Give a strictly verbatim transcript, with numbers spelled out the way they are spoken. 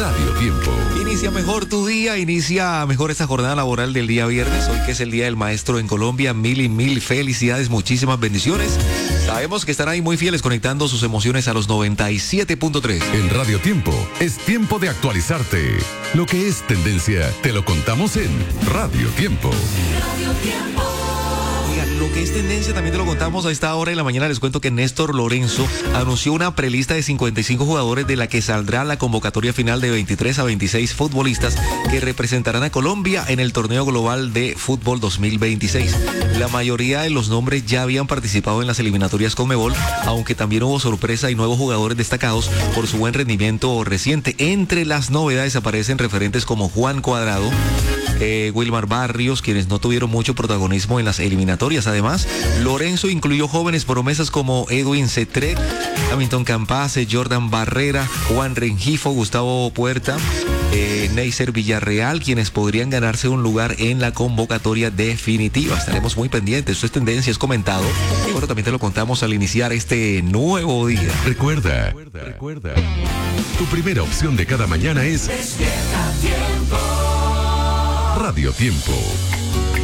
Radio Tiempo. Inicia mejor tu día, inicia mejor esta jornada laboral del día viernes, hoy que es el Día del Maestro en Colombia. Mil y mil felicidades, muchísimas bendiciones. Sabemos que están ahí muy fieles conectando sus emociones a los noventa y siete punto tres. En Radio Tiempo es tiempo de actualizarte. Lo que es tendencia, te lo contamos en Radio Tiempo. Radio Tiempo. Lo que es tendencia también te lo contamos a esta hora de la mañana. Les cuento que Néstor Lorenzo anunció una prelista de cincuenta y cinco jugadores de la que saldrá la convocatoria final de veintitrés a veintiséis futbolistas que representarán a Colombia en el torneo global de fútbol dos mil veintiséis. La mayoría de los nombres ya habían participado en las eliminatorias Conmebol, aunque también hubo sorpresa y nuevos jugadores destacados por su buen rendimiento reciente. Entre las novedades aparecen referentes como Juan Cuadrado, Eh, Wilmar Barrios, quienes no tuvieron mucho protagonismo en las eliminatorias. Además, Lorenzo incluyó jóvenes promesas como Edwin Cetré, Hamilton Campase, Jordan Barrera, Juan Rengifo, Gustavo Puerta, eh, Neisser Villarreal, quienes podrían ganarse un lugar en la convocatoria definitiva. Estaremos muy pendientes. Esto es tendencia, es comentado. Y bueno, también te lo contamos al iniciar este nuevo día. Recuerda, recuerda, recuerda. Tu primera opción de cada mañana es Despierta Tiempo. Radio Tiempo.